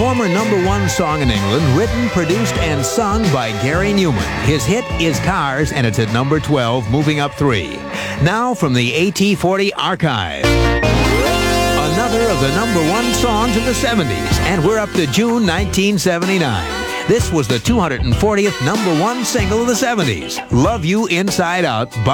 former #1 song in England, written, produced, and sung by Gary Newman. His hit is Cars, and it's at number 12, moving up 3. Now from the AT40 archive. Another of the #1 songs of the 70s, and we're up to June 1979. This was the 240th #1 single of the 70s, Love You Inside Out.